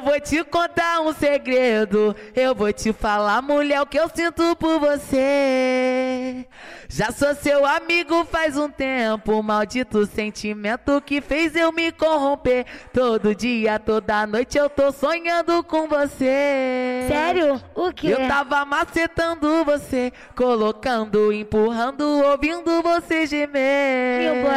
vou te contar um segredo. Eu vou te falar, mulher, o que eu sinto por você. Já sou seu amigo faz um tempo. Maldito sentimento que fez eu me corromper. Todo dia, toda noite eu tô sonhando com você. Sério? O quê? Eu tava macetando você, colocando, empurrando, ouvindo você gemer. Meu boy.